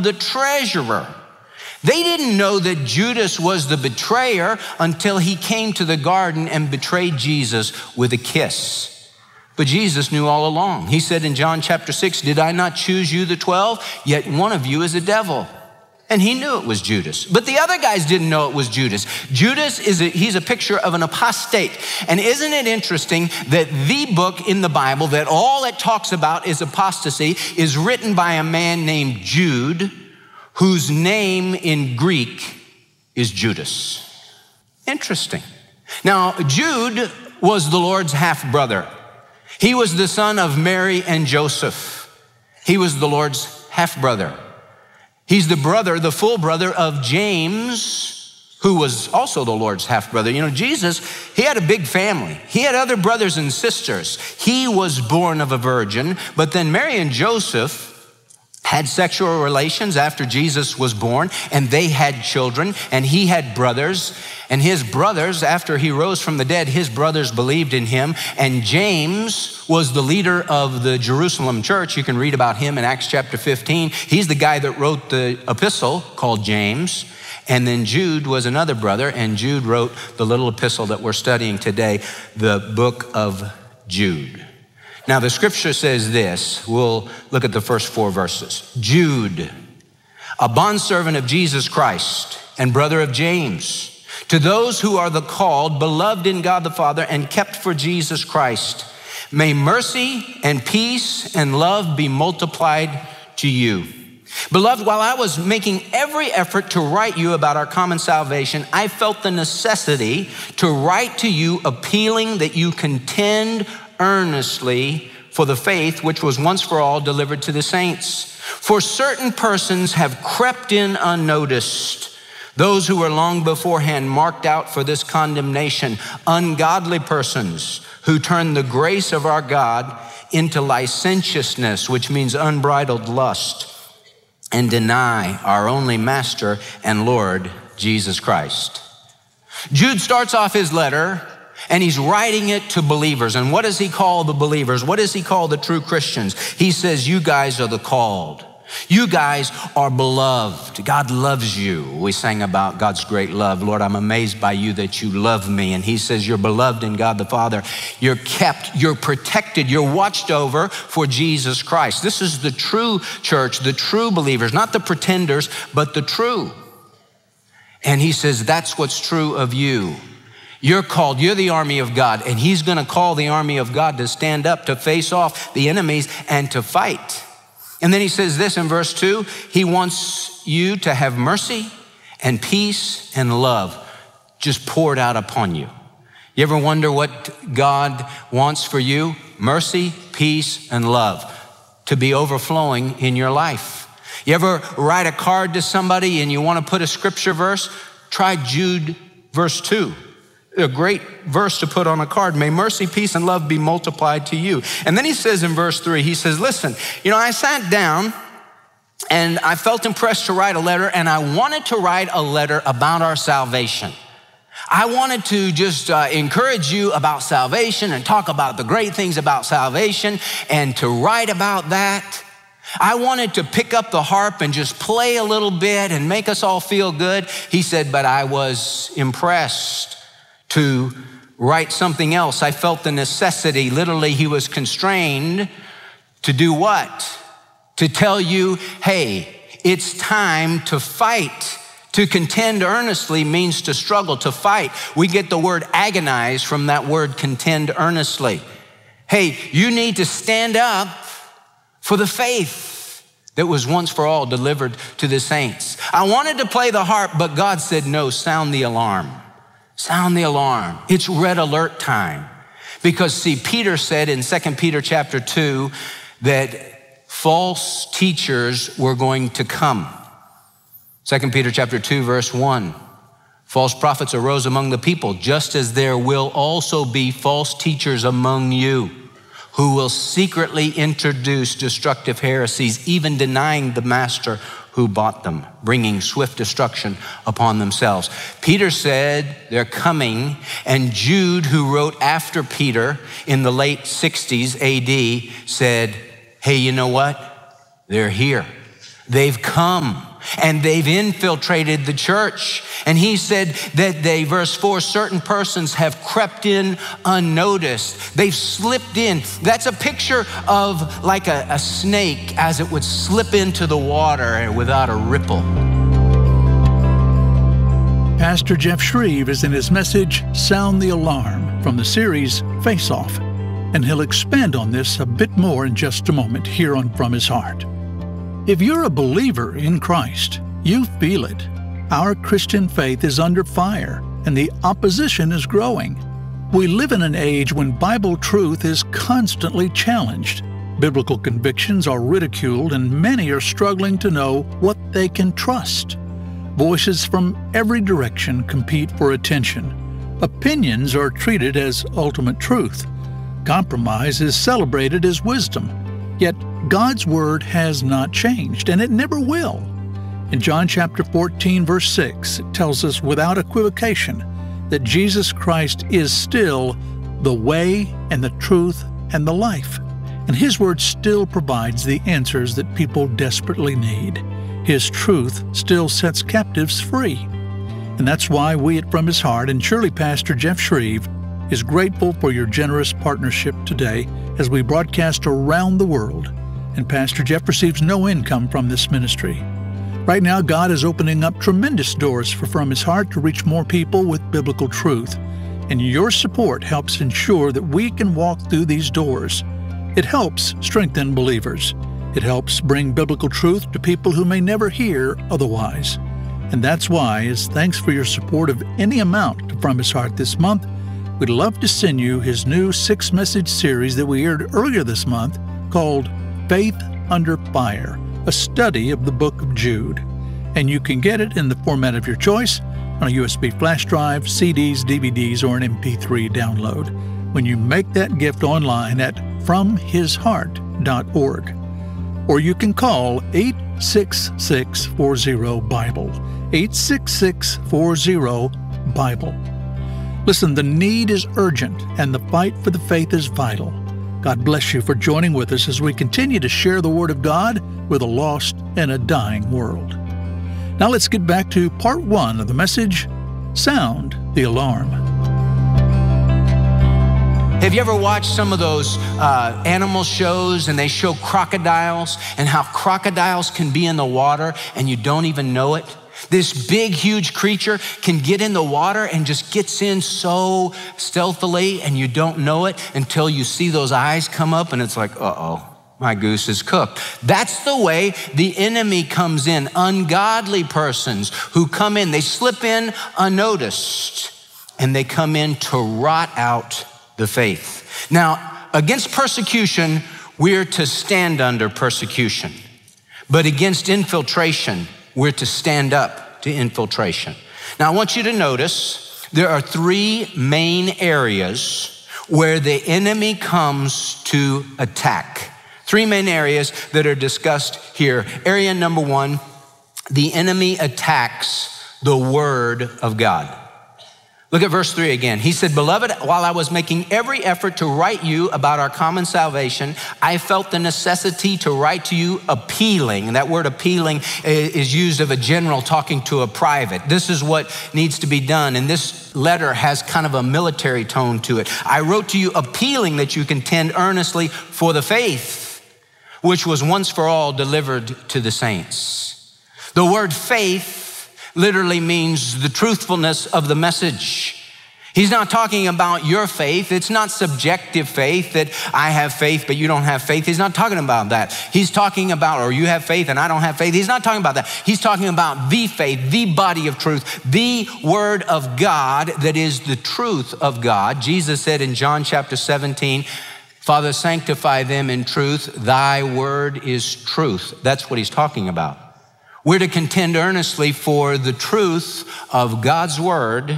become the treasurer. They didn't know that Judas was the betrayer until he came to the garden and betrayed Jesus with a kiss. But Jesus knew all along. He said in John chapter 6, did I not choose you, the 12? Yet one of you is a devil. And he knew it was Judas. But the other guys didn't know it was Judas. Judas, he's a picture of an apostate. And isn't it interesting that the book in the Bible that all it talks about is apostasy is written by a man named Jude, whose name in Greek is Judas. Interesting. Now, Jude was the Lord's half-brother. He was the son of Mary and Joseph. He was the Lord's half-brother. He's the brother, the full brother of James, who was also the Lord's half-brother. You know, Jesus, he had a big family. He had other brothers and sisters. He was born of a virgin, but then Mary and Joseph had sexual relations after Jesus was born, and they had children, and he had brothers, and his brothers, after he rose from the dead, his brothers believed in him, and James was the leader of the Jerusalem church. You can read about him in Acts chapter 15. He's the guy that wrote the epistle called James, and then Jude was another brother, and Jude wrote the little epistle that we're studying today, the book of Jude. Now, the scripture says this. We'll look at the first 4 verses. Jude, a bondservant of Jesus Christ and brother of James, to those who are the called, beloved in God the Father, and kept for Jesus Christ, may mercy and peace and love be multiplied to you. Beloved, while I was making every effort to write you about our common salvation, I felt the necessity to write to you appealing that you contend earnestly for the faith which was once for all delivered to the saints. For certain persons have crept in unnoticed, those who were long beforehand marked out for this condemnation, ungodly persons who turn the grace of our God into licentiousness, which means unbridled lust, and deny our only Master and Lord, Jesus Christ. Jude starts off his letter and he's writing it to believers. And what does he call the believers? What does he call the true Christians? He says, you guys are the called. You guys are beloved. God loves you. We sang about God's great love. Lord, I'm amazed by you that you love me. And he says, you're beloved in God the Father. You're kept, you're protected, you're watched over for Jesus Christ. This is the true church, the true believers, not the pretenders, but the true. And he says, that's what's true of you. You're called, you're the army of God, and he's gonna call the army of God to stand up, to face off the enemies and to fight. And then he says this in verse 2, he wants you to have mercy and peace and love just poured out upon you. You ever wonder what God wants for you? Mercy, peace, and love to be overflowing in your life. You ever write a card to somebody and you wanna put a scripture verse? Try Jude verse 2. A great verse to put on a card. May mercy, peace, and love be multiplied to you. And then he says in verse 3, he says, listen, I sat down and I felt impressed to write a letter, and I wanted to write a letter about our salvation. I wanted to just encourage you about salvation and talk about the great things about salvation and to write about that. I wanted to pick up the harp and just play a little bit and make us all feel good. He said, but I was impressed to write something else. I felt the necessity, literally he was constrained to do what? To tell you, hey, it's time to fight. To contend earnestly means to struggle, to fight. We get the word agonize from that word contend earnestly. Hey, you need to stand up for the faith that was once for all delivered to the saints. I wanted to play the harp, but God said, no, sound the alarm. Sound the alarm. It's red alert time. Because see, Peter said in 2 Peter chapter 2 that false teachers were going to come. 2 Peter chapter 2 verse 1. False prophets arose among the people, just as there will also be false teachers among you who will secretly introduce destructive heresies, even denying the master who bought them, bringing swift destruction upon themselves. Peter said they're coming, and Jude, who wrote after Peter in the late 60s AD, said, hey, you know what? They're here. They've come and they've infiltrated the church. And he said that verse 4, certain persons have crept in unnoticed. They've slipped in. That's a picture of like a snake as it would slip into the water without a ripple. Pastor Jeff Shreve is in his message, Sound the Alarm, from the series Face Off. And he'll expand on this a bit more in just a moment here on From His Heart. If you're a believer in Christ, you feel it. Our Christian faith is under fire, and the opposition is growing. We live in an age when Bible truth is constantly challenged. Biblical convictions are ridiculed, and many are struggling to know what they can trust. Voices from every direction compete for attention. Opinions are treated as ultimate truth. Compromise is celebrated as wisdom. Yet God's word has not changed, and it never will. In John chapter 14, verse 6, it tells us without equivocation that Jesus Christ is still the way and the truth and the life. And His word still provides the answers that people desperately need. His truth still sets captives free. And that's why we at From His Heart, and surely Pastor Jeff Shreve, is grateful for your generous partnership today as we broadcast around the world, and Pastor Jeff receives no income from this ministry. Right now, God is opening up tremendous doors for From His Heart to reach more people with biblical truth, and your support helps ensure that we can walk through these doors. It helps strengthen believers. It helps bring biblical truth to people who may never hear otherwise. And that's why, as thanks for your support of any amount to From His Heart this month, we'd love to send you his new 6-message series that we aired earlier this month called Faith Under Fire, a study of the book of Jude. And you can get it in the format of your choice on a USB flash drive, CDs, DVDs, or an MP3 download when you make that gift online at FromHisHeart.org. Or you can call 866-40-BIBLE, 866-40-BIBLE. Listen, the need is urgent, and the fight for the faith is vital. God bless you for joining with us as we continue to share the Word of God with a lost and a dying world. Now let's get back to part 1 of the message, Sound the Alarm. Have you ever watched some of those animal shows and they show crocodiles and how crocodiles can be in the water and you don't even know it? This big, huge creature can get in the water and just gets in so stealthily and you don't know it until you see those eyes come up and it's like, uh-oh, my goose is cooked. That's the way the enemy comes in. Ungodly persons who come in, they slip in unnoticed and they come in to rot out the faith. Now, against persecution, we're to stand under persecution. But against infiltration, we're to stand up to infiltration. Now, I want you to notice there are 3 main areas where the enemy comes to attack. 3 main areas that are discussed here. Area number 1, the enemy attacks the Word of God. Look at verse 3 again. He said, "Beloved, while I was making every effort to write you about our common salvation, I felt the necessity to write to you appealing." And that word appealing is used of a general talking to a private. This is what needs to be done. And this letter has kind of a military tone to it. "I wrote to you appealing that you contend earnestly for the faith, which was once for all delivered to the saints." The word faith literally means the truthfulness of the message. He's not talking about your faith. It's not subjective faith that I have faith, but you don't have faith. He's not talking about that. He's talking about, or you have faith and I don't have faith. He's not talking about that. He's talking about the faith, the body of truth, the Word of God that is the truth of God. Jesus said in John chapter 17, "Father, sanctify them in truth. Thy word is truth." That's what he's talking about. We're to contend earnestly for the truth of God's word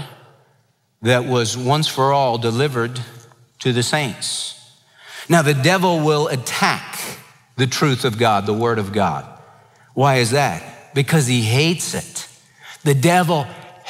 that was once for all delivered to the saints. Now, the devil will attack the truth of God, the word of God. Why is that? Because he hates it. The devil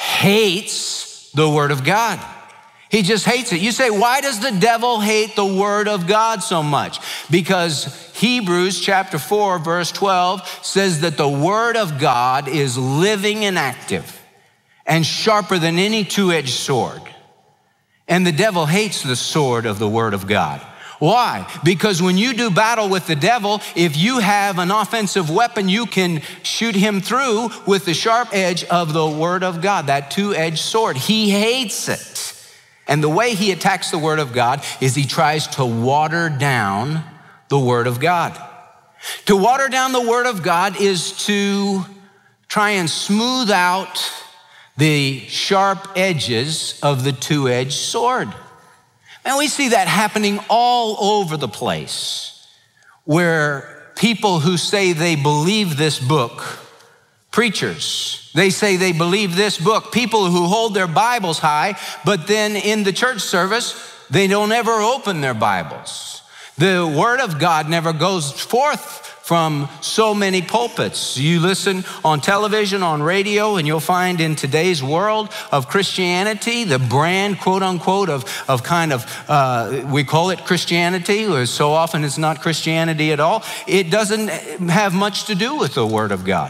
hates the word of God. He just hates it. You say, why does the devil hate the word of God so much? Because Hebrews chapter 4, verse 12 says that the word of God is living and active and sharper than any two-edged sword. And the devil hates the sword of the word of God. Why? Because when you do battle with the devil, if you have an offensive weapon, you can shoot him through with the sharp edge of the word of God, that two-edged sword. He hates it. And the way he attacks the word of God is he tries to water down the word of God. To water down the word of God is to try and smooth out the sharp edges of the two-edged sword. And we see that happening all over the place, where people who say they believe this book, preachers, they say they believe this book, people who hold their Bibles high, but then in the church service, they don't ever open their Bibles. The word of God never goes forth from so many pulpits. You listen on television, on radio, and you'll find in today's world of Christianity, the brand, quote unquote, of kind of, we call it Christianity, or so often it's not Christianity at all. It doesn't have much to do with the word of God.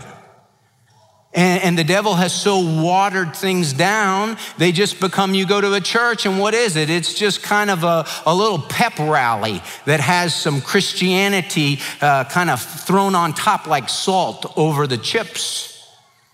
And the devil has so watered things down, they just become, you go to a church and what is it? It's just kind of a little pep rally that has some Christianity kind of thrown on top like salt over the chips.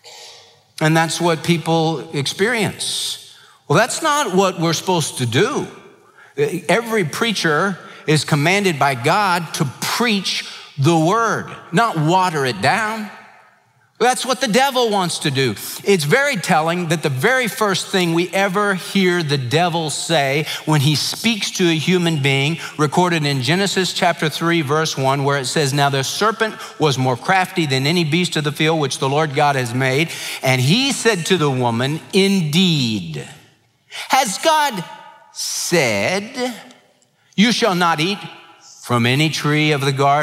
And that's what people experience. Well, that's not what we're supposed to do. Every preacher is commanded by God to preach the word, not water it down. That's what the devil wants to do. It's very telling that the very first thing we ever hear the devil say when he speaks to a human being, recorded in Genesis chapter 3, verse 1, where it says, "Now the serpent was more crafty than any beast of the field which the Lord God has made. And he said to the woman, indeed, has God said, you shall not eat from any tree of the garden? ?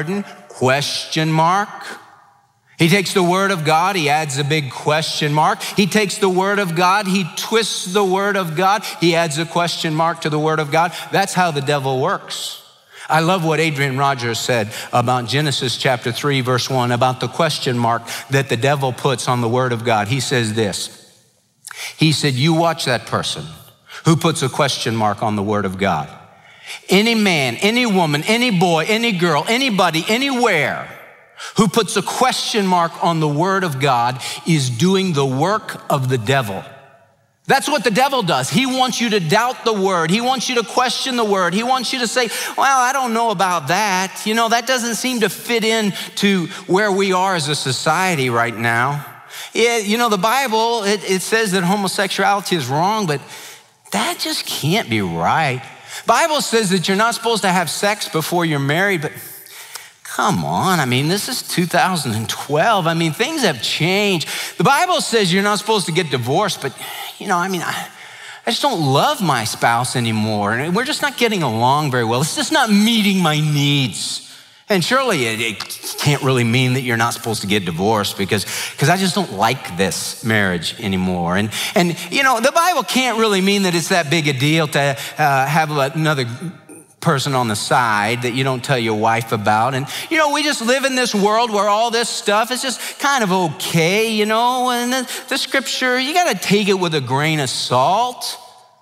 He takes the word of God, he adds a big question mark. He takes the word of God, he twists the word of God, he adds a question mark to the word of God. That's how the devil works. I love what Adrian Rogers said about Genesis chapter 3, verse 1, about the question mark that the devil puts on the word of God. He says this. He said, you watch that person who puts a question mark on the word of God. Any man, any woman, any boy, any girl, anybody, anywhere who puts a question mark on the word of God is doing the work of the devil. That's what the devil does. He wants you to doubt the word. He wants you to question the word. He wants you to say, well, I don't know about that. You know, that doesn't seem to fit in to where we are as a society right now. Yeah, you know, the Bible, it says that homosexuality is wrong, but that just can't be right. The Bible says that you're not supposed to have sex before you're married, but come on, I mean, this is 2012. I mean, things have changed. The Bible says you're not supposed to get divorced, but, you know, I mean, I just don't love my spouse anymore. And we're just not getting along very well. It's just not meeting my needs. And surely it can't really mean that you're not supposed to get divorced because I just don't like this marriage anymore. And you know, the Bible can't really mean that it's that big a deal to have another person on the side that you don't tell your wife about. And, you know, we just live in this world where all this stuff is just kind of okay, you know, and the scripture, you got to take it with a grain of salt.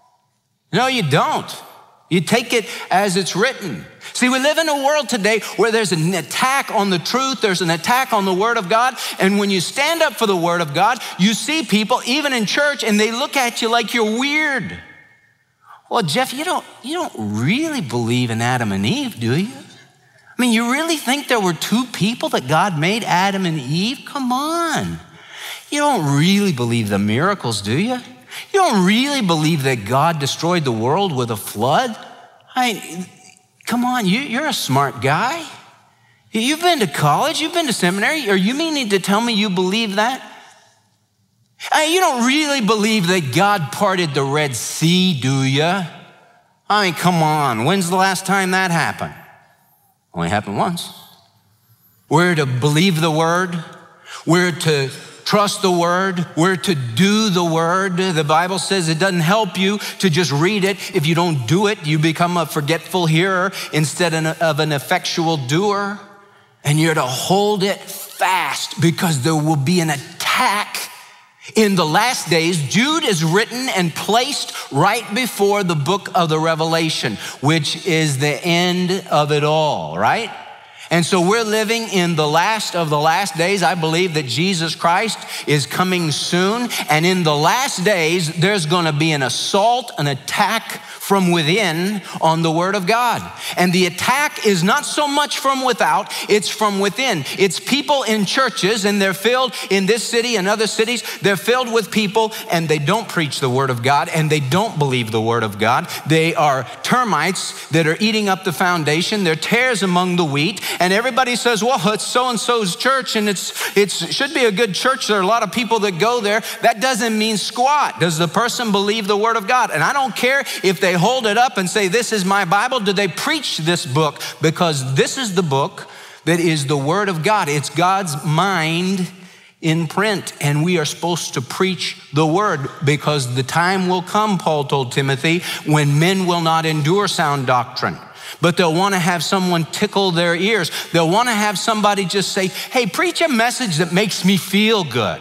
No, you don't. You take it as it's written. See, we live in a world today where there's an attack on the truth, there's an attack on the word of God, and when you stand up for the word of God, you see people, even in church, and they look at you like you're weird. Well, Jeff, you don't really believe in Adam and Eve, do you? I mean, you really think there were two people that God made, Adam and Eve? Come on. You don't really believe the miracles, do you? You don't really believe that God destroyed the world with a flood? Come on, you're a smart guy. You've been to college, you've been to seminary, or you meaning to tell me you believe that? You don't really believe that God parted the Red Sea, do you? I mean, come on, when's the last time that happened? Only happened once. We're to believe the word. We're to trust the word. We're to do the word. The Bible says it doesn't help you to just read it. If you don't do it, you become a forgetful hearer instead of an effectual doer. And you're to hold it fast because there will be an attack in the last days. Jude is written and placed right before the book of the Revelation, which is the end of it all, right? And so we're living in the last of the last days. I believe that Jesus Christ is coming soon. And in the last days, there's going to be an assault, an attack from within on the Word of God. And the attack is not so much from without, it's from within. It's people in churches, and they're filled in this city and other cities. They're filled with people, and they don't preach the Word of God, and they don't believe the Word of God. They are termites that are eating up the foundation. They're tares among the wheat. And everybody says, well, it's so-and-so's church, and it should be a good church. There are a lot of people that go there. That doesn't mean squat. Does the person believe the Word of God? And I don't care if they hold it up and say, this is my Bible. Do they preach this book? Because this is the book that is the Word of God. It's God's mind in print, and we are supposed to preach the Word because the time will come, Paul told Timothy, when men will not endure sound doctrine. But they'll want to have someone tickle their ears. They'll want to have somebody just say, hey, preach a message that makes me feel good.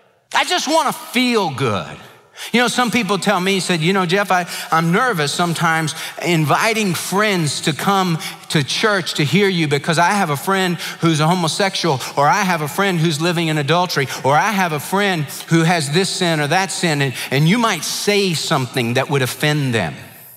I just want to feel good. You know, some people tell me, said, you know, Jeff, I'm nervous sometimes inviting friends to come to church to hear you because I have a friend who's a homosexual, or I have a friend who's living in adultery, or I have a friend who has this sin or that sin, and you might say something that would offend them.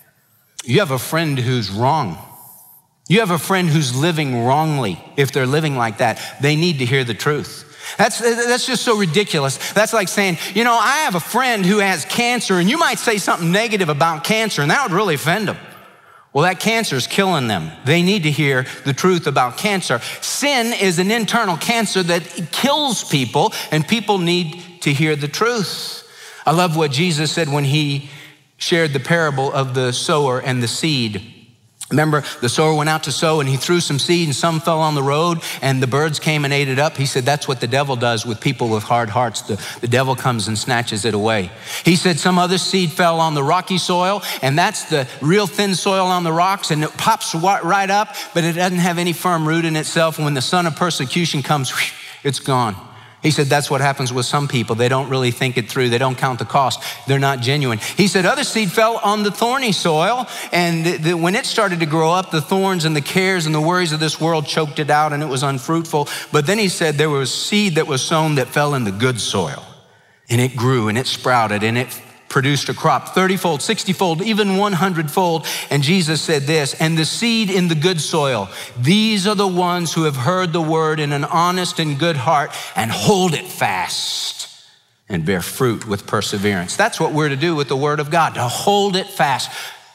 You have a friend who's wrong. You have a friend who's living wrongly. If they're living like that, they need to hear the truth. That's just so ridiculous. That's like saying, you know, I have a friend who has cancer, and you might say something negative about cancer, and that would really offend them. Well, that cancer is killing them. They need to hear the truth about cancer. Sin is an internal cancer that kills people, and people need to hear the truth. I love what Jesus said when he shared the parable of the sower and the seed. Remember, the sower went out to sow, and he threw some seed, and some fell on the road, and the birds came and ate it up. He said, that's what the devil does with people with hard hearts. The devil comes and snatches it away. He said some other seed fell on the rocky soil, and that's the real thin soil on the rocks, and it pops right up, but it doesn't have any firm root in itself. And when the sun of persecution comes, it's gone. He said that's what happens with some people. They don't really think it through. They don't count the cost. They're not genuine. He said other seed fell on the thorny soil, and when it started to grow up, the thorns and the cares and the worries of this world choked it out, and it was unfruitful. But then he said there was seed that was sown that fell in the good soil, and it grew and it sprouted and it produced a crop 30-fold, 60-fold, even 100-fold. And Jesus said this, and the seed in the good soil, these are the ones who have heard the word in an honest and good heart and hold it fast and bear fruit with perseverance. That's what we're to do with the Word of God, to hold it fast,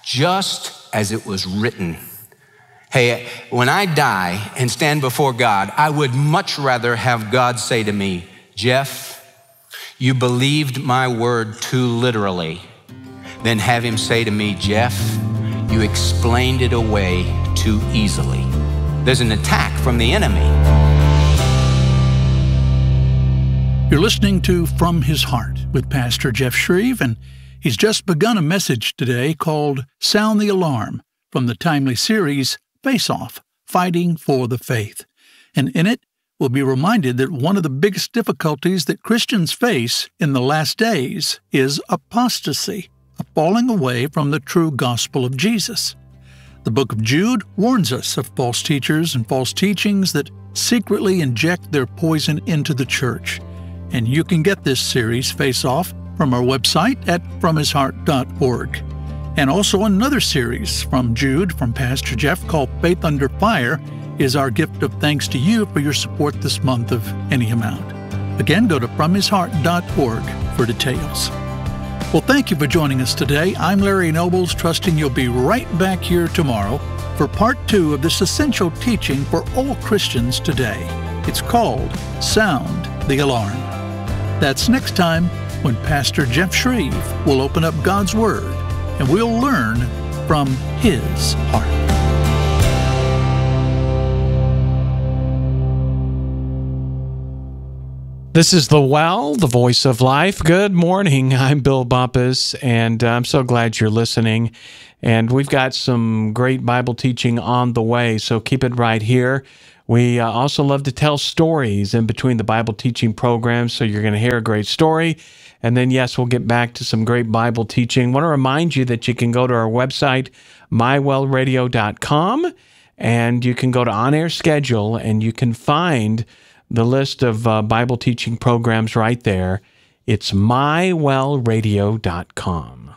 just as it was written. Hey, when I die and stand before God, I would much rather have God say to me, Jeff, you believed my word too literally, than have him say to me, Jeff, you explained it away too easily. There's an attack from the enemy. You're listening to From His Heart with Pastor Jeff Shreve, and he's just begun a message today called Sound the Alarm from the timely series Face Off, Fighting for the Faith. And in it, we'll be reminded that one of the biggest difficulties that Christians face in the last days is apostasy, a falling away from the true gospel of Jesus. The book of Jude warns us of false teachers and false teachings that secretly inject their poison into the church. And you can get this series, Face Off, from our website at fromhisheart.org. And also another series from Jude, from Pastor Jeff, called Faith Under Fire, is our gift of thanks to you for your support this month of any amount. Again, go to fromhisheart.org for details. Well, thank you for joining us today. I'm Larry Nobles, trusting you'll be right back here tomorrow for part 2 of this essential teaching for all Christians today. It's called Sound the Alarm. That's next time when Pastor Jeff Shreve will open up God's Word and we'll learn from His heart. This is The Well, the voice of life. Good morning. I'm Bill Bumpus, and I'm so glad you're listening. And we've got some great Bible teaching on the way, so keep it right here. We also love to tell stories in between the Bible teaching programs, so you're going to hear a great story. And then, yes, we'll get back to some great Bible teaching. I want to remind you that you can go to our website, mywellradio.com, and you can go to On Air Schedule, and you can find the list of Bible teaching programs right there. It's mywellradio.com.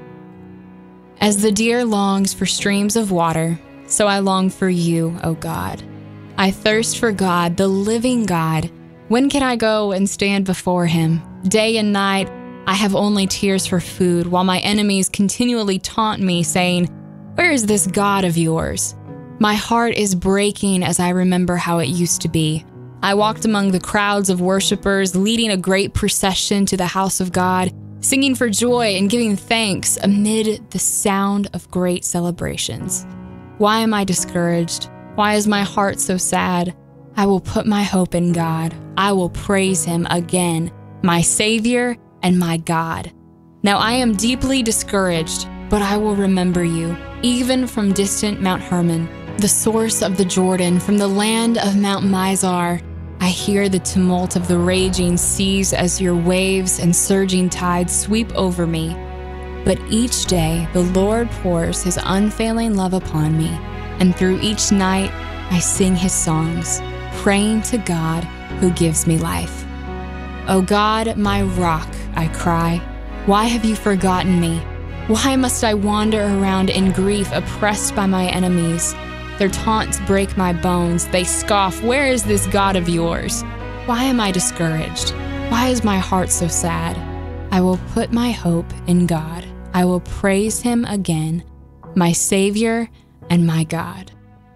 As the deer longs for streams of water, so I long for you, O God. I thirst for God, the living God. When can I go and stand before him? Day and night, I have only tears for food, while my enemies continually taunt me, saying, "Where is this God of yours?" My heart is breaking as I remember how it used to be. I walked among the crowds of worshipers, leading a great procession to the house of God, singing for joy and giving thanks amid the sound of great celebrations. Why am I discouraged? Why is my heart so sad? I will put my hope in God. I will praise him again, my Savior and my God. Now I am deeply discouraged, but I will remember you, even from distant Mount Hermon, the source of the Jordan, from the land of Mount Mizar. I hear the tumult of the raging seas as your waves and surging tides sweep over me. But each day the Lord pours his unfailing love upon me, and through each night I sing his songs, praying to God who gives me life. O God, my rock, I cry, why have you forgotten me? Why must I wander around in grief, oppressed by my enemies? Their taunts break my bones. They scoff, "Where is this God of yours?" Why am I discouraged? Why is my heart so sad? I will put my hope in God. I will praise him again, my Savior and my God.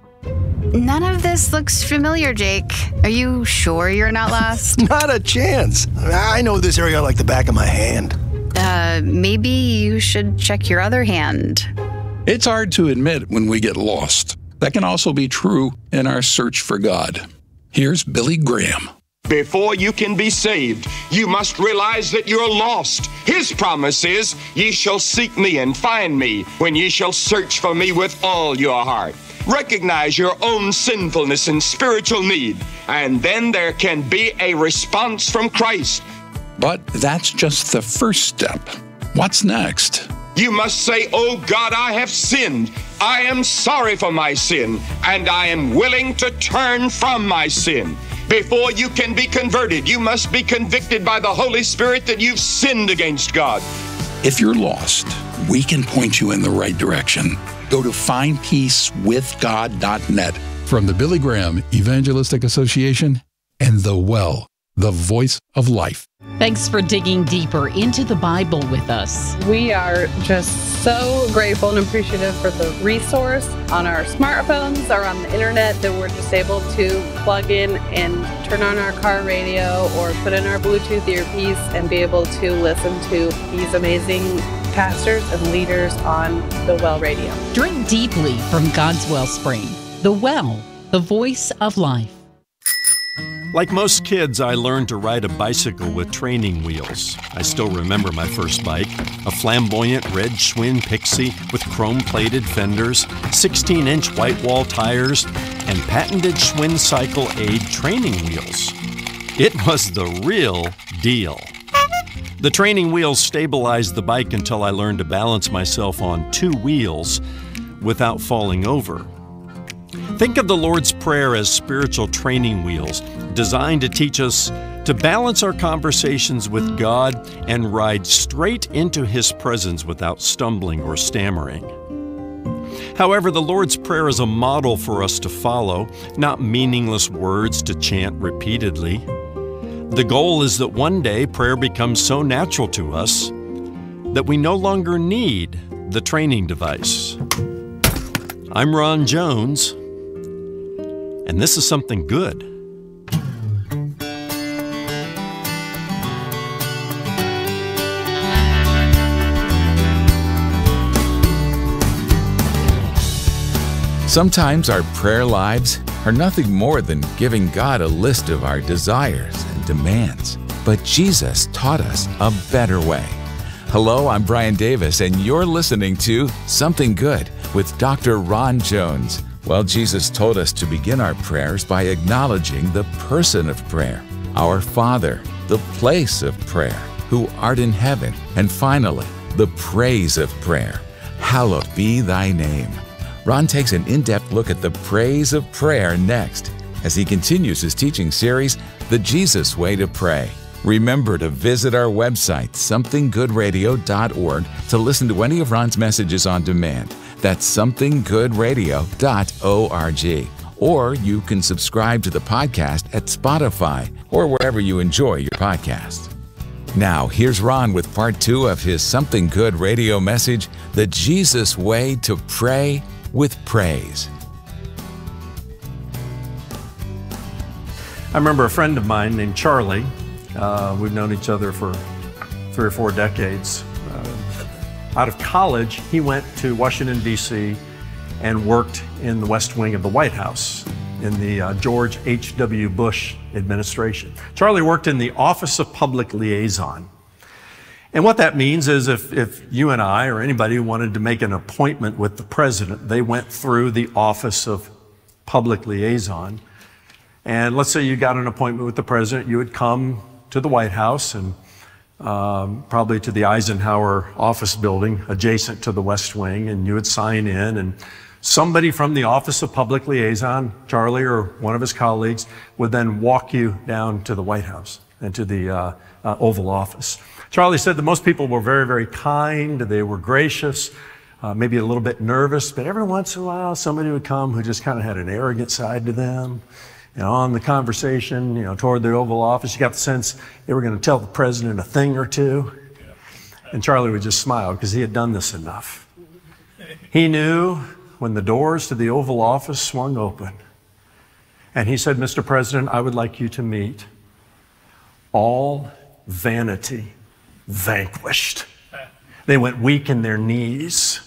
None of this looks familiar, Jake. Are you sure you're not lost? Not a chance. I know this area like the back of my hand. Maybe you should check your other hand. It's hard to admit when we get lost. That can also be true in our search for God. Here's Billy Graham. Before you can be saved, you must realize that you're lost. His promise is, ye shall seek me and find me when ye shall search for me with all your heart. Recognize your own sinfulness and spiritual need, and then there can be a response from Christ. But that's just the first step. What's next? You must say, "Oh God, I have sinned. I am sorry for my sin, and I am willing to turn from my sin." Before you can be converted, you must be convicted by the Holy Spirit that you've sinned against God. If you're lost, we can point you in the right direction. Go to findpeacewithgod.net. From the Billy Graham Evangelistic Association and The Well, the voice of life. Thanks for digging deeper into the Bible with us. We are just so grateful and appreciative for the resource on our smartphones or on the internet that we're just able to plug in and turn on our car radio or put in our Bluetooth earpiece and be able to listen to these amazing pastors and leaders on the Well Radio. Drink deeply from God's wellspring. The Well, the voice of life. Like most kids, I learned to ride a bicycle with training wheels. I still remember my first bike, a flamboyant red Schwinn Pixie with chrome-plated fenders, 16-inch white wall tires, and patented Schwinn Cycle Aid training wheels. It was the real deal. The training wheels stabilized the bike until I learned to balance myself on two wheels without falling over. Think of the Lord's Prayer as spiritual training wheels designed to teach us to balance our conversations with God and ride straight into His presence without stumbling or stammering. However, the Lord's Prayer is a model for us to follow, not meaningless words to chant repeatedly. The goal is that one day prayer becomes so natural to us that we no longer need the training device. I'm Ron Jones, and this is something good. Sometimes our prayer lives are nothing more than giving God a list of our desires and demands. But Jesus taught us a better way. Hello, I'm Brian Davis, and you're listening to Something Good with Dr. Ron Jones. Well, Jesus told us to begin our prayers by acknowledging the person of prayer, our Father, the place of prayer, who art in heaven, and finally, the praise of prayer. Hallowed be thy name. Ron takes an in-depth look at the praise of prayer next, as he continues his teaching series, The Jesus Way to Pray. Remember to visit our website, somethinggoodradio.org, to listen to any of Ron's messages on demand. That's somethinggoodradio.org. Or you can subscribe to the podcast at Spotify or wherever you enjoy your podcast. Now, here's Ron with part 2 of his Something Good radio message, The Jesus Way to Pray with Praise. I remember a friend of mine named Charlie. We've known each other for 3 or 4 decades. Out of college, he went to Washington, D.C. and worked in the West Wing of the White House in the George H.W. Bush administration. Charlie worked in the Office of Public Liaison. And what that means is if you and I or anybody wanted to make an appointment with the president, they went through the Office of Public Liaison. And let's say you got an appointment with the president, you would come to the White House and probably to the Eisenhower office building adjacent to the West Wing, and you would sign in, and somebody from the Office of Public Liaison, Charlie or one of his colleagues, would then walk you down to the White House and to the Oval Office. Charlie said that most people were very, very kind, they were gracious, maybe a little bit nervous, but every once in a while somebody would come who just kind of had an arrogant side to them. And on the conversation, toward the Oval Office, you got the sense they were going to tell the president a thing or two. And Charlie would just smile because he had done this enough. He knew when the doors to the Oval Office swung open, and he said, "Mr. President, I would like you to meet all vanity vanquished." They went weak in their knees.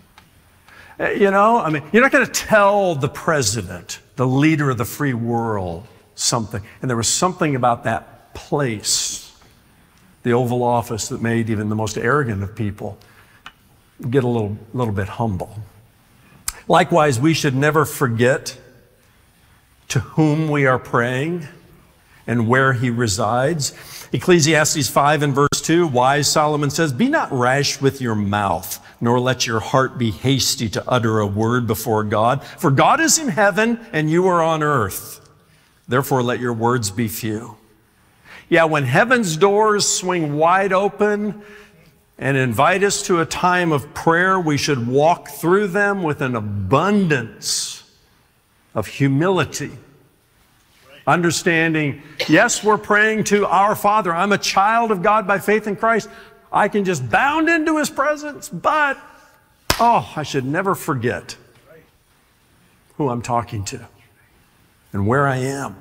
You're not going to tell the president, the leader of the free world, something. And there was something about that place, the Oval Office, that made even the most arrogant of people get a little bit humble. Likewise, we should never forget to whom we are praying and where he resides. Ecclesiastes 5 and verse 2, wise Solomon says, "Be not rash with your mouth, nor let your heart be hasty to utter a word before God. For God is in heaven and you are on earth. Therefore let your words be few." Yeah, when heaven's doors swing wide open and invite us to a time of prayer, we should walk through them with an abundance of humility. Understanding, yes, we're praying to our Father. I'm a child of God by faith in Christ. I can just bound into his presence, but, I should never forget who I'm talking to and where I am.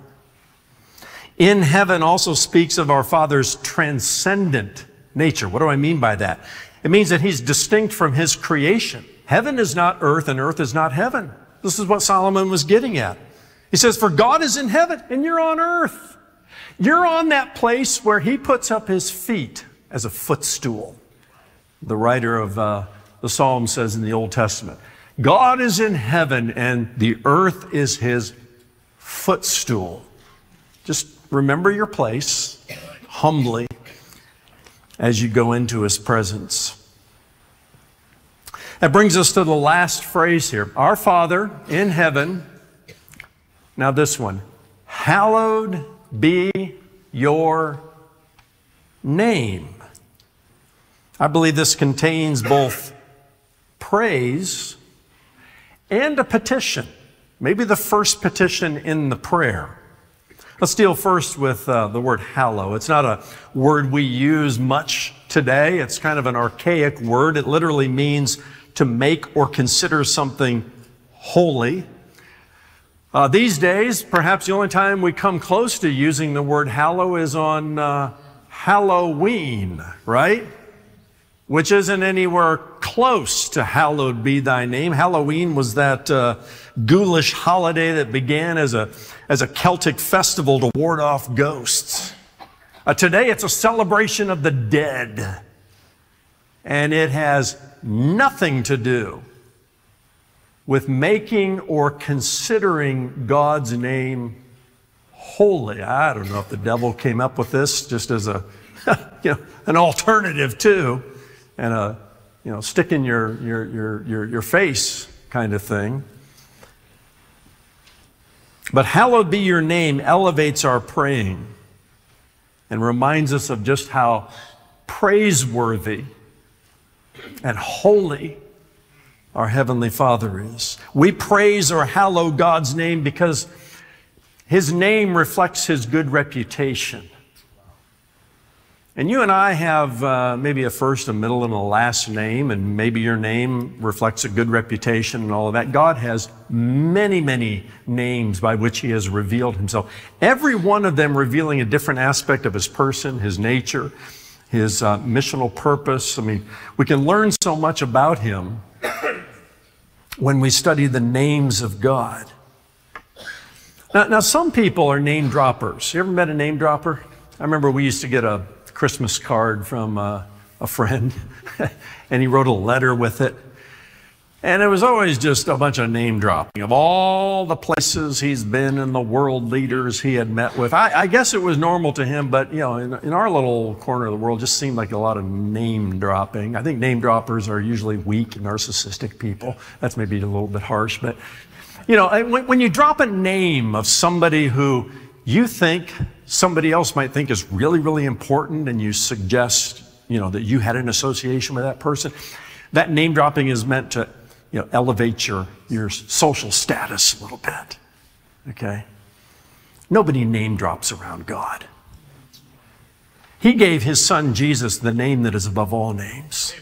In heaven also speaks of our Father's transcendent nature. What do I mean by that? It means that he's distinct from his creation. Heaven is not earth and earth is not heaven. This is what Solomon was getting at. He says, for God is in heaven and you're on earth. You're on that place where he puts up his feet as a footstool. The writer of the Psalm says in the Old Testament, God is in heaven and the earth is his footstool. Just remember your place humbly as you go into his presence. That brings us to the last phrase here. Our Father in heaven. Now this one, hallowed be your name. I believe this contains both praise and a petition. Maybe the first petition in the prayer. Let's deal first with the word hallow. It's not a word we use much today. It's kind of an archaic word. It literally means to make or consider something holy. These days, perhaps the only time we come close to using the word hallow is on Halloween, right? Which isn't anywhere close to hallowed be thy name. Halloween was that ghoulish holiday that began as a Celtic festival to ward off ghosts. Today, it's a celebration of the dead. And it has nothing to do with making or considering God's name holy. I don't know if the devil came up with this just as a, an alternative too, and a, stick in your face kind of thing. But hallowed be your name elevates our praying and reminds us of just how praiseworthy and holy our Heavenly Father is. We praise or hallow God's name because His name reflects His good reputation. And you and I have maybe a first, a middle, and a last name, and maybe your name reflects a good reputation and all of that. God has many, many names by which He has revealed Himself. Every one of them revealing a different aspect of His person, His nature, His missional purpose. I mean, we can learn so much about Him when we study the names of God. Now some people are name droppers. You ever met a name dropper? I remember we used to get a Christmas card from a friend, and he wrote a letter with it. And it was always just a bunch of name dropping of all the places he's been and the world leaders he had met with. I guess it was normal to him, but in our little corner of the world, just seemed like a lot of name dropping. I think name droppers are usually weak, narcissistic people. That's maybe a little bit harsh, but when you drop a name of somebody who you think somebody else might think is really, really important, and you suggest, that you had an association with that person, that name dropping is meant to, elevate your social status a little bit. Okay? Nobody name drops around God. He gave His Son Jesus the name that is above all names.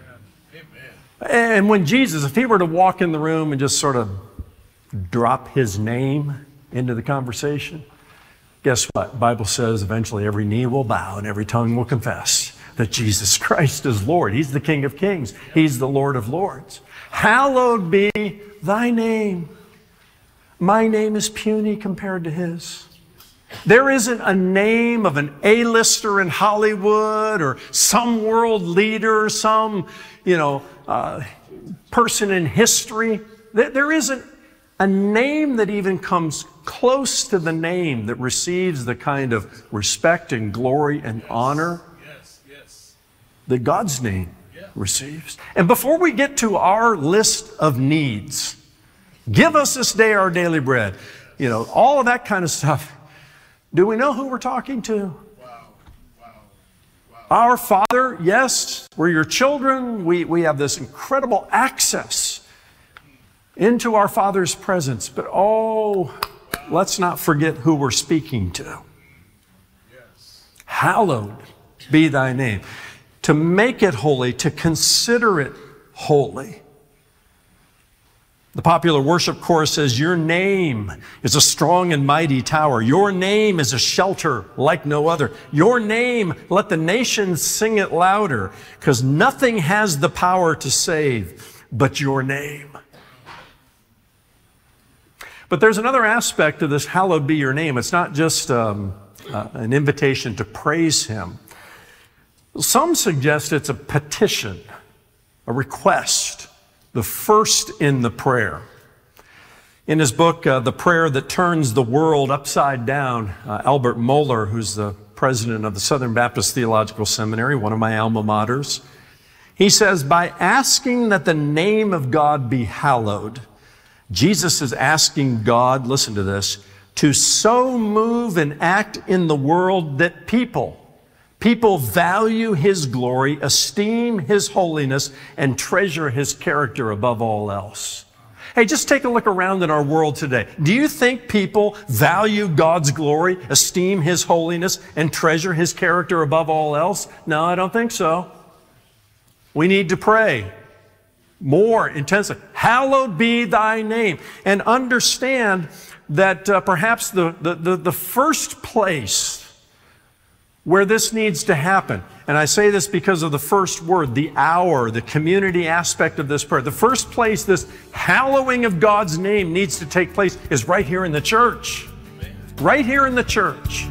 And when Jesus, if He were to walk in the room and just sort of drop His name into the conversation, guess what? The Bible says eventually every knee will bow and every tongue will confess that Jesus Christ is Lord. He's the King of Kings. He's the Lord of Lords. Hallowed be thy name. My name is puny compared to His. There isn't a name of an A-lister in Hollywood or some world leader, some, person in history. There isn't a name that even comes close to the name that receives the kind of respect and glory and honor that God's name receives. And before we get to our list of needs, give us this day our daily bread, all of that kind of stuff, do we know who we're talking to? Our Father, yes, we're your children. We have this incredible access into our Father's presence. But let's not forget who we're speaking to. Hallowed be thy name. To make it holy, to consider it holy. The popular worship chorus says, your name is a strong and mighty tower. Your name is a shelter like no other. Your name, let the nations sing it louder, because nothing has the power to save but your name. But there's another aspect of this hallowed be your name. It's not just an invitation to praise Him. Some suggest it's a petition, a request, the first in the prayer. In his book, The Prayer That Turns the World Upside Down, Albert Mohler, who's the president of the Southern Baptist Theological Seminary, one of my alma maters, he says, by asking that the name of God be hallowed, Jesus is asking God, listen to this, to so move and act in the world that people value His glory, esteem His holiness, and treasure His character above all else. Hey, just take a look around in our world today. Do you think people value God's glory, esteem His holiness, and treasure His character above all else? No, I don't think so. We need to pray more intensely. Hallowed be thy name. And understand that perhaps the first place where this needs to happen, and I say this because of the first word, the hour, the community aspect of this prayer. The first place this hallowing of God's name needs to take place is right here in the church. Right here in the church.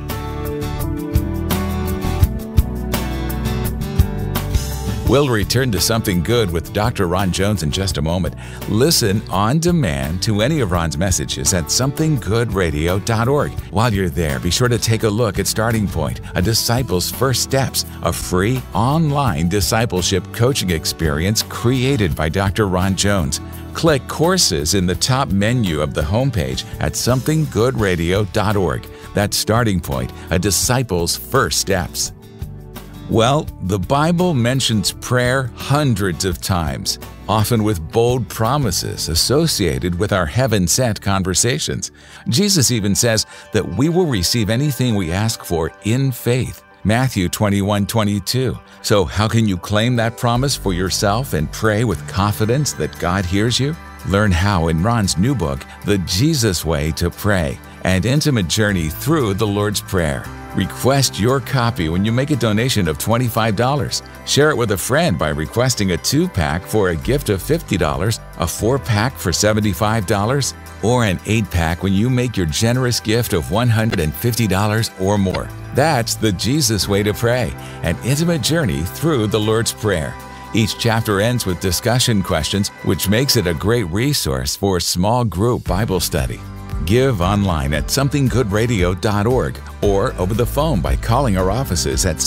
We'll return to Something Good with Dr. Ron Jones in just a moment. Listen on demand to any of Ron's messages at somethinggoodradio.org. While you're there, be sure to take a look at Starting Point, a disciple's first steps, a free online discipleship coaching experience created by Dr. Ron Jones. Click Courses in the top menu of the homepage at somethinggoodradio.org. That's Starting Point, a disciple's first steps. Well, the Bible mentions prayer hundreds of times, often with bold promises associated with our heaven-sent conversations. Jesus even says that we will receive anything we ask for in faith. Matthew 21:22. So how can you claim that promise for yourself and pray with confidence that God hears you? Learn how in Ron's new book, The Jesus Way to Pray, an intimate journey through the Lord's Prayer. Request your copy when you make a donation of $25. Share it with a friend by requesting a 2-pack for a gift of $50, a 4-pack for $75, or an 8-pack when you make your generous gift of $150 or more. That's the Jesus Way to Pray, an intimate journey through the Lord's Prayer. Each chapter ends with discussion questions, which makes it a great resource for small group Bible study. Give online at somethinggoodradio.org or over the phone by calling our offices at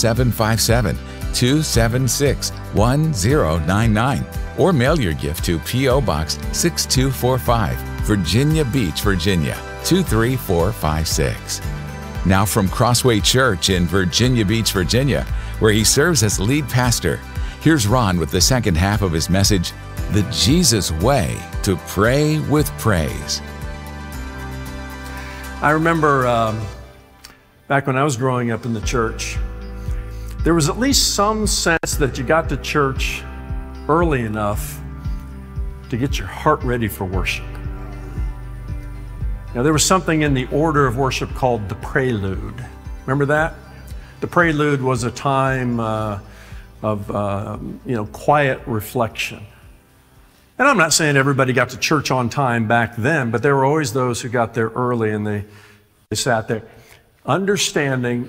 757-276-1099 or mail your gift to P.O. Box 6245, Virginia Beach, Virginia 23456. Now from Crossway Church in Virginia Beach, Virginia, where he serves as lead pastor, here's Ron with the second half of his message, The Jesus Way to Pray with Praise. I remember back when I was growing up in the church, there was at least some sense that you got to church early enough to get your heart ready for worship. Now, there was something in the order of worship called the prelude. Remember that? The prelude was a time of quiet reflection. And I'm not saying everybody got to church on time back then, but there were always those who got there early and they sat there, understanding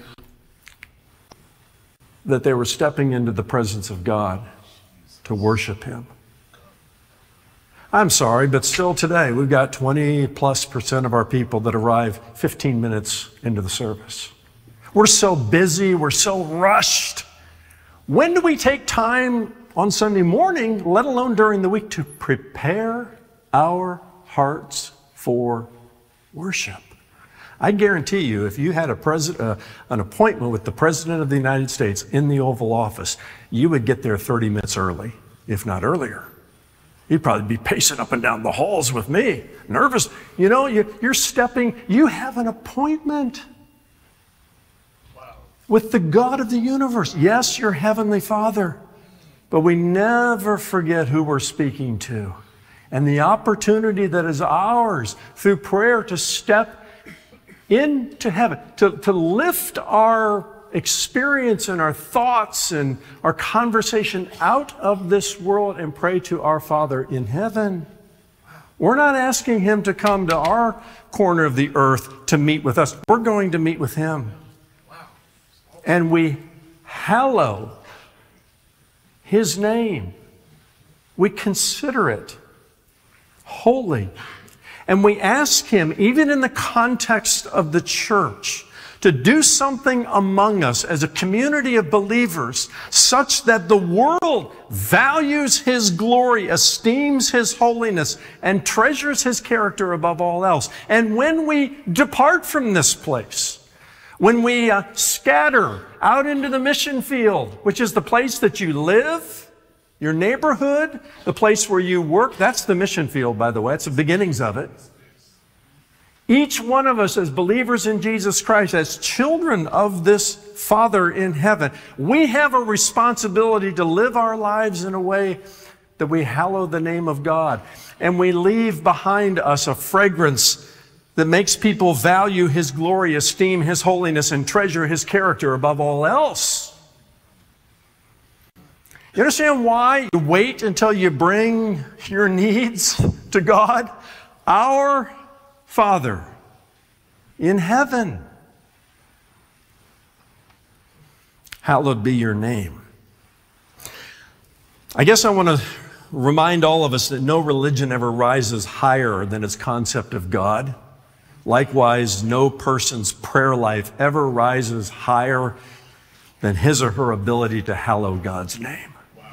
that they were stepping into the presence of God to worship Him. I'm sorry, but still today, we've got 20+% of our people that arrive 15 minutes into the service. We're so busy, we're so rushed. When do we take time on Sunday morning, let alone during the week, to prepare our hearts for worship? I guarantee you, if you had an appointment with the President of the United States in the Oval Office, you would get there 30 minutes early, if not earlier. You'd probably be pacing up and down the halls with me, nervous. You know, you have an appointment with the God of the universe. Yes, your Heavenly Father. But we never forget who we're speaking to and the opportunity that is ours through prayer to step into heaven, to lift our experience and our thoughts and our conversation out of this world and pray to our Father in heaven. We're not asking Him to come to our corner of the earth to meet with us. We're going to meet with Him. And we hallow His name. We consider it holy. And we ask Him, even in the context of the church, to do something among us as a community of believers such that the world values His glory, esteems His holiness, and treasures His character above all else. And when we depart from this place, when we scatter out into the mission field, which is the place that you live, your neighborhood, the place where you work, that's the mission field, by the way. It's the beginnings of it. Each one of us as believers in Jesus Christ, as children of this Father in heaven, we have a responsibility to live our lives in a way that we hallow the name of God. And we leave behind us a fragrance that makes people value His glory, esteem His holiness, and treasure His character above all else. You understand why you wait until you bring your needs to God? Our Father in heaven, hallowed be your name. I guess I want to remind all of us that no religion ever rises higher than its concept of God. Likewise, no person's prayer life ever rises higher than his or her ability to hallow God's name.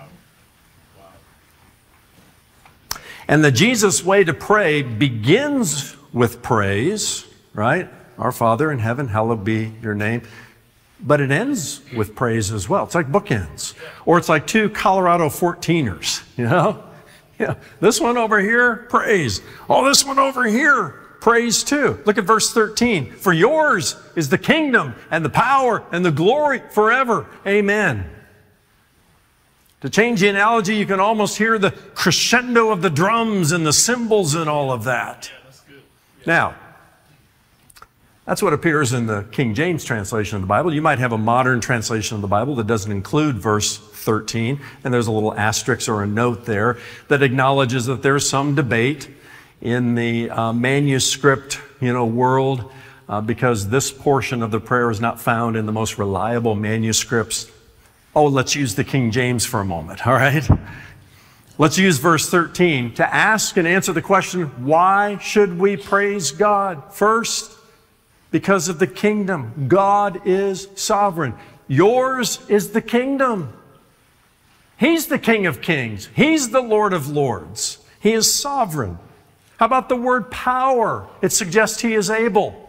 And the Jesus way to pray begins with praise, right? Our Father in heaven, hallowed be your name. But it ends with praise as well. It's like bookends. Or it's like two Colorado 14ers, you know? Yeah. This one over here, praise. Oh, this one over here, praise too. Look at verse 13. For yours is the kingdom and the power and the glory forever. Amen. To change the analogy, you can almost hear the crescendo of the drums and the cymbals and all of that. Now, that's what appears in the King James translation of the Bible. You might have a modern translation of the Bible that doesn't include verse 13, and there's a little asterisk or a note there that acknowledges that there's some debate in the manuscript, world, because this portion of the prayer is not found in the most reliable manuscripts. Oh, let's use the King James for a moment, all right? Let's use verse 13 to ask and answer the question, why should we praise God? First, because of the kingdom. God is sovereign. Yours is the kingdom. He's the King of kings. He's the Lord of lords. He is sovereign. How about the word power? It suggests he is able.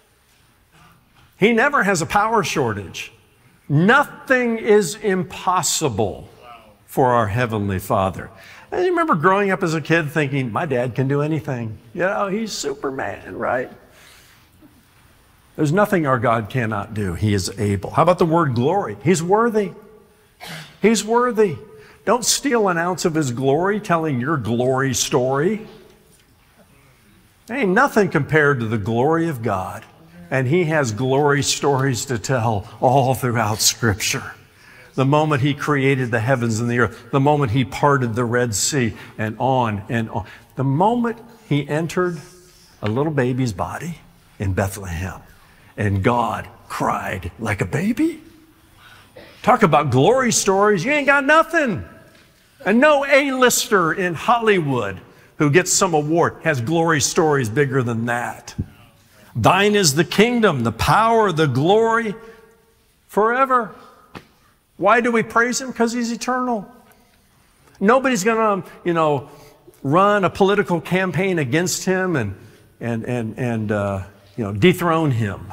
He never has a power shortage. Nothing is impossible for our Heavenly Father. And you remember growing up as a kid thinking, my dad can do anything. He's Superman, right? There's nothing our God cannot do. He is able. How about the word glory? He's worthy. He's worthy. Don't steal an ounce of his glory telling your glory story. Ain't nothing compared to the glory of God. And he has glory stories to tell all throughout Scripture. The moment he created the heavens and the earth, the moment he parted the Red Sea, and on and on. The moment he entered a little baby's body in Bethlehem, and God cried like a baby. Talk about glory stories. You ain't got nothing. And no A-lister in Hollywood who gets some award has glory stories bigger than that. Thine is the kingdom, the power, the glory forever. Why do we praise him? Because he's eternal. Nobody's going to, run a political campaign against him and dethrone him.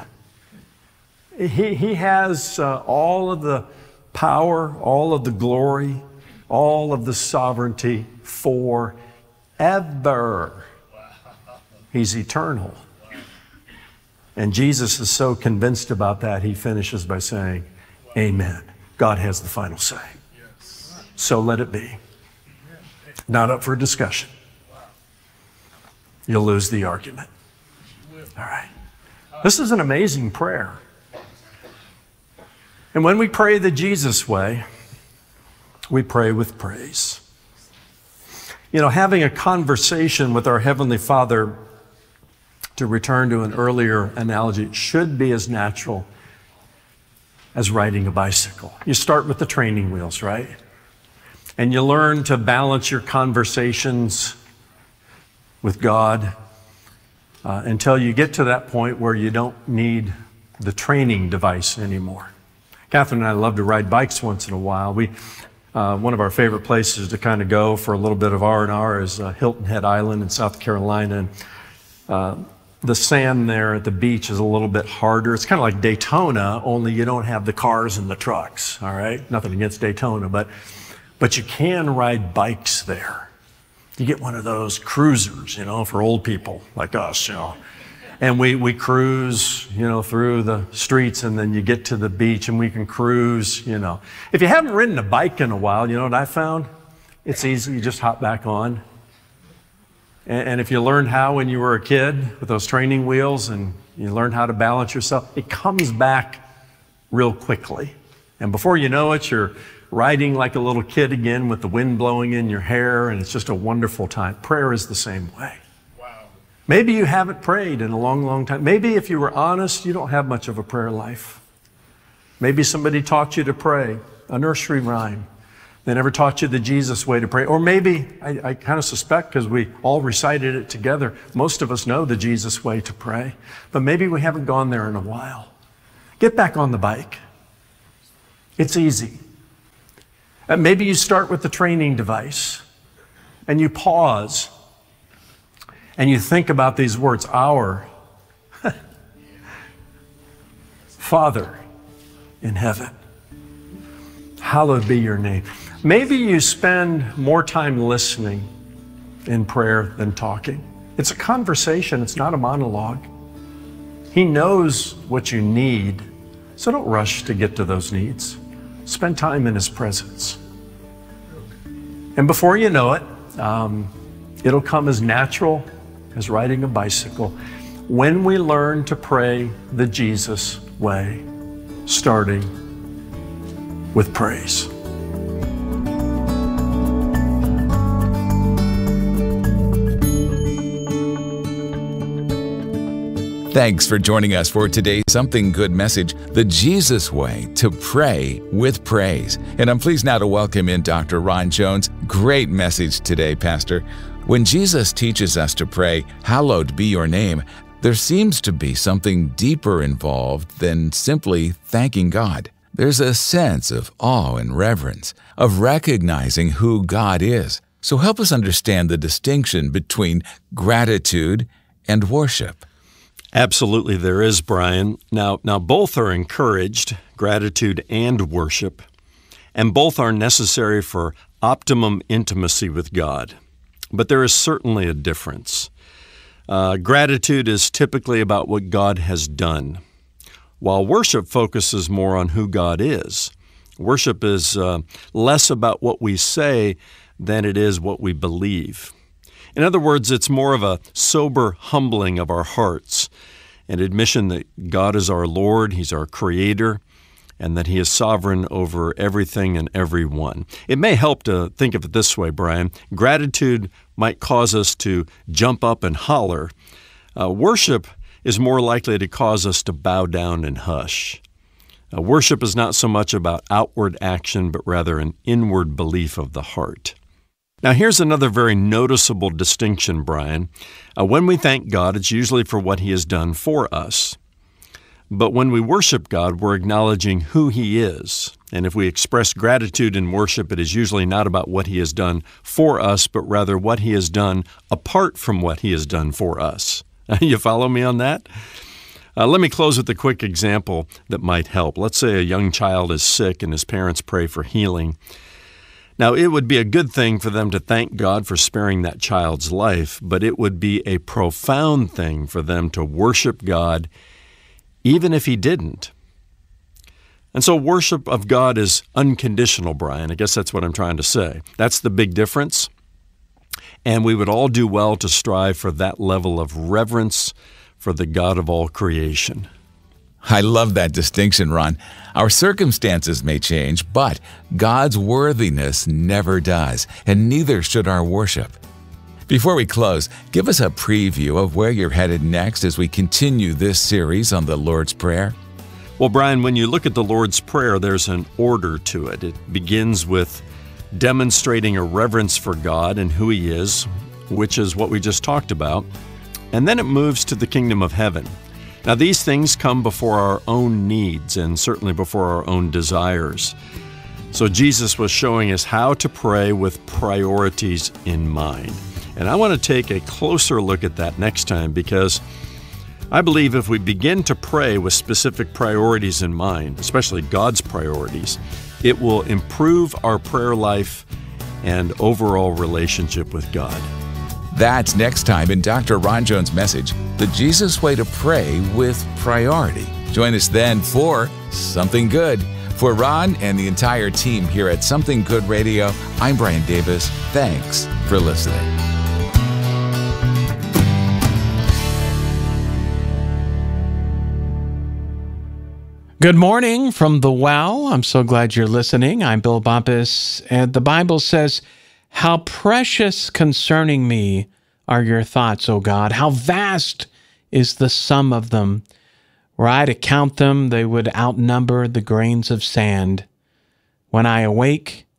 He has all of the power, all of the glory, all of the sovereignty forever. He's eternal. And Jesus is so convinced about that, he finishes by saying, amen. God has the final say. So let it be. Not up for discussion. You'll lose the argument. All right. This is an amazing prayer. And when we pray the Jesus way, we pray with praise. Having a conversation with our Heavenly Father, to return to an earlier analogy, should be as natural as riding a bicycle. You start with the training wheels, right? And you learn to balance your conversations with God until you get to that point where you don't need the training device anymore. Catherine and I love to ride bikes once in a while. One of our favorite places to kind of go for a little bit of R&R is Hilton Head Island in South Carolina. And the sand there at the beach is a little bit harder. It's kind of like Daytona, only you don't have the cars and the trucks, all right? Nothing against Daytona, but you can ride bikes there. You get one of those cruisers, for old people like us, And we cruise, through the streets, and then you get to the beach and we can cruise, If you haven't ridden a bike in a while, you know what I found? It's easy, you just hop back on. And if you learned how when you were a kid with those training wheels and you learn how to balance yourself, it comes back real quickly. And before you know it, you're riding like a little kid again with the wind blowing in your hair, and it's just a wonderful time. Prayer is the same way. Wow. Maybe you haven't prayed in a long, long time. Maybe if you were honest, you don't have much of a prayer life. Maybe somebody taught you to pray, a nursery rhyme. They never taught you the Jesus way to pray. Or maybe, I kind of suspect, because we all recited it together, most of us know the Jesus way to pray, but maybe we haven't gone there in a while. Get back on the bike. It's easy. Maybe you start with the training device and you pause and you think about these words, our Father in heaven, hallowed be your name. Maybe you spend more time listening in prayer than talking. It's a conversation, it's not a monologue. He knows what you need, so don't rush to get to those needs. Spend time in His presence. And before you know it, it'll come as natural as riding a bicycle when we learn to pray the Jesus way, starting with praise. Thanks for joining us for today's Something Good message, The Jesus Way to Pray with Praise. And I'm pleased now to welcome in Dr. Ron Jones. Great message today, Pastor. When Jesus teaches us to pray, hallowed be your name, there seems to be something deeper involved than simply thanking God. There's a sense of awe and reverence, of recognizing who God is. So help us understand the distinction between gratitude and worship. Absolutely, there is, Brian. Now both are encouraged, gratitude and worship, and both are necessary for optimum intimacy with God. But there is certainly a difference. Gratitude is typically about what God has done, while worship focuses more on who God is. Worship is less about what we say than it is what we believe. In other words, it's more of a sober humbling of our hearts, an admission that God is our Lord, He's our Creator, and that He is sovereign over everything and everyone. It may help to think of it this way, Brian. Gratitude might cause us to jump up and holler. Worship is more likely to cause us to bow down and hush. Worship is not so much about outward action, but rather an inward belief of the heart. Now, here's another very noticeable distinction, Brian. When we thank God, it's usually for what He has done for us. But when we worship God, we're acknowledging who He is. And if we express gratitude in worship, it is usually not about what He has done for us, but rather what He has done apart from what He has done for us. You follow me on that? Let me close with a quick example that might help. Let's say a young child is sick and his parents pray for healing. Now, it would be a good thing for them to thank God for sparing that child's life, but it would be a profound thing for them to worship God even if He didn't. And so worship of God is unconditional, Brian. I guess that's what I'm trying to say. That's the big difference. And we would all do well to strive for that level of reverence for the God of all creation. I love that distinction, Ron. Our circumstances may change, but God's worthiness never does, and neither should our worship. Before we close, give us a preview of where you're headed next as we continue this series on the Lord's Prayer. Well, Brian, when you look at the Lord's Prayer, there's an order to it. It begins with demonstrating a reverence for God and who He is, which is what we just talked about. And then it moves to the kingdom of heaven. Now, these things come before our own needs and certainly before our own desires. So Jesus was showing us how to pray with priorities in mind. And I want to take a closer look at that next time, because I believe if we begin to pray with specific priorities in mind, especially God's priorities, it will improve our prayer life and overall relationship with God. That's next time in Dr. Ron Jones' message, The Jesus Way to Pray with Priority. Join us then for Something Good. For Ron and the entire team here at Something Good Radio, I'm Brian Davis. Thanks for listening. Good morning from the well. I'm so glad you're listening. I'm Bill Bumpus, and the Bible says, "How precious concerning me are your thoughts, O God. How vast is the sum of them. Were I to count them, they would outnumber the grains of sand. When I awake,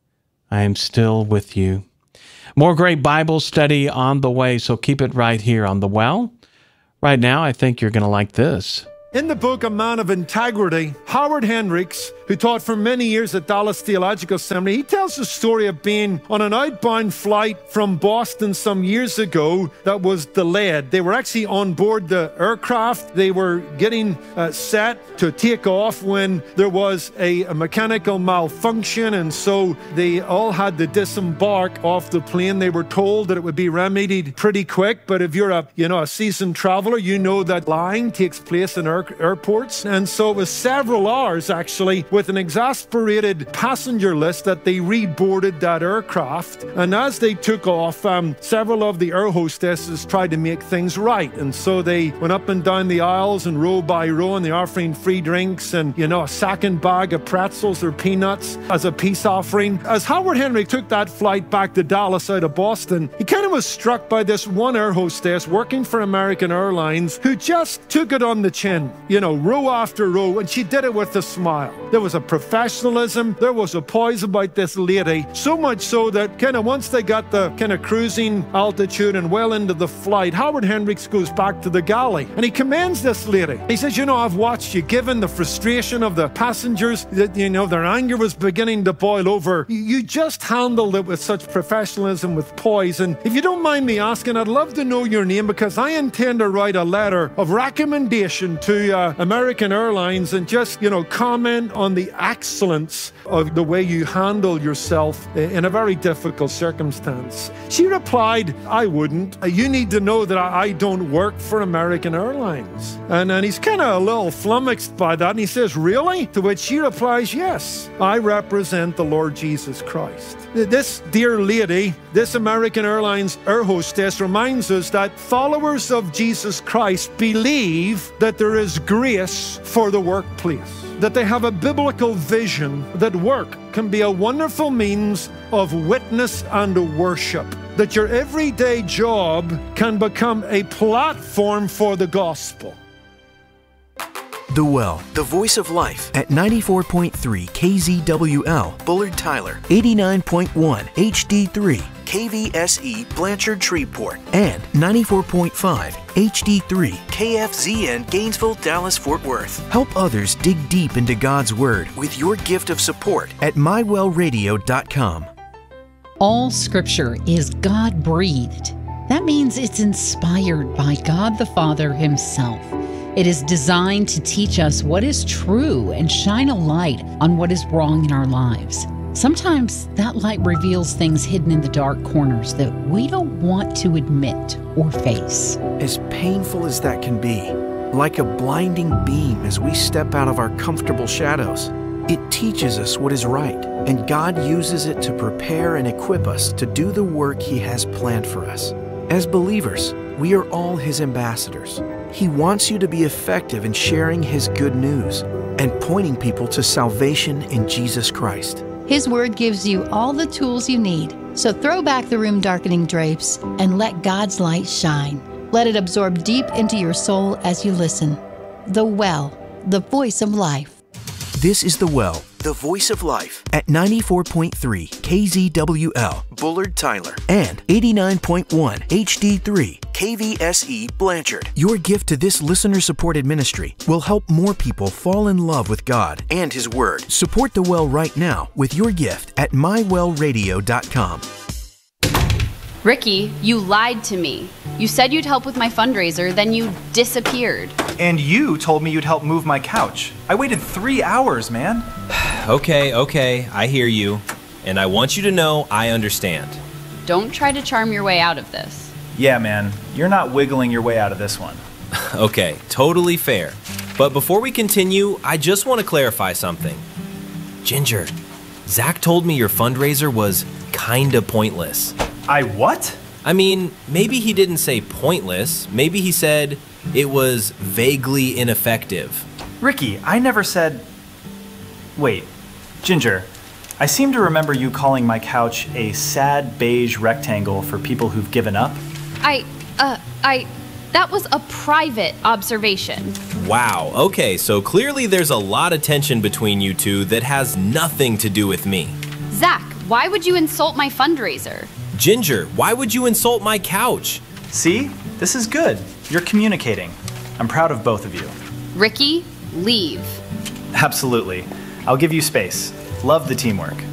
I am still with you. More great Bible study on the way, so keep it right here on The Well. Right now, I think you're going to like this. In the book A Man of Integrity, Howard Hendricks, who taught for many years at Dallas Theological Seminary, he tells the story of being on an outbound flight from Boston some years ago that was delayed. They were actually on board the aircraft. They were getting set to take off when there was a mechanical malfunction, and so they all had to disembark off the plane. They were told that it would be remedied pretty quick, but if you're a seasoned traveler, you know that flying takes place in airports. And so it was several hours actually with an exasperated passenger list that they reboarded that aircraft. And as they took off, several of the air hostesses tried to make things right. And so they went up and down the aisles and row by row, and they offering free drinks and, a second bag of pretzels or peanuts as a peace offering. As Howard Hendrick took that flight back to Dallas out of Boston, he kind of was struck by this one air hostess working for American Airlines who just took it on the chin. Row after row, and she did it with a smile. There was a professionalism, there was a poise about this lady, so much so that once they got the cruising altitude and well into the flight, Howard Hendricks goes back to the galley, and he commends this lady. He says, I've watched you, given the frustration of the passengers, that, their anger was beginning to boil over. You just handled it with such professionalism, with poise, and if you don't mind me asking, I'd love to know your name, because I intend to write a letter of recommendation to American Airlines and just, comment on the excellence of the way you handle yourself in a very difficult circumstance. She replied, I wouldn't. You need to know that I don't work for American Airlines. And he's kind of a little flummoxed by that. And he says, really? To which she replies, yes, I represent the Lord Jesus Christ. This dear lady, this American Airlines air hostess, reminds us that followers of Jesus Christ believe that there is grace for the workplace, that they have a biblical vision that work can be a wonderful means of witness and worship, that your everyday job can become a platform for the gospel. The Well, the voice of life at 94.3 KZWL, Bullard Tyler, 89.1 HD3, KVSE, Blanchard Shreveport, and 94.5 HD3, KFZN, Gainesville, Dallas, Fort Worth. Help others dig deep into God's Word with your gift of support at mywellradio.com. All Scripture is God-breathed. That means it's inspired by God the Father Himself. It is designed to teach us what is true and shine a light on what is wrong in our lives. Sometimes that light reveals things hidden in the dark corners that we don't want to admit or face. As painful as that can be, like a blinding beam as we step out of our comfortable shadows, it teaches us what is right, and God uses it to prepare and equip us to do the work He has planned for us. As believers, we are all His ambassadors. He wants you to be effective in sharing His good news and pointing people to salvation in Jesus Christ. His Word gives you all the tools you need. So throw back the room-darkening drapes and let God's light shine. Let it absorb deep into your soul as you listen. The Well, the voice of life. This is The Well, the voice of life at 94.3 KZWL, Bullard Tyler, and 89.1 HD3, KVSE, Blanchard. Your gift to this listener-supported ministry will help more people fall in love with God and His Word. Support The Well right now with your gift at mywellradio.com. Ricky, you lied to me. You said you'd help with my fundraiser, then you disappeared. And you told me you'd help move my couch. I waited 3 hours, man. Okay, I hear you. And I want you to know I understand. Don't try to charm your way out of this. Yeah, man, you're not wiggling your way out of this one. Okay, totally fair. But before we continue, I just want to clarify something. Ginger, Zach told me your fundraiser was kinda pointless. I what? I mean, maybe he didn't say pointless. Maybe he said it was vaguely ineffective. Ricky, I never said... Wait, Ginger, I seem to remember you calling my couch a sad beige rectangle for people who've given up. That was a private observation. Wow, okay, so clearly there's a lot of tension between you two that has nothing to do with me. Zach, Why would you insult my fundraiser? Ginger, why would you insult my couch? See? This is good. You're communicating. I'm proud of both of you. Ricky, leave. Absolutely. I'll give you space. Love the teamwork.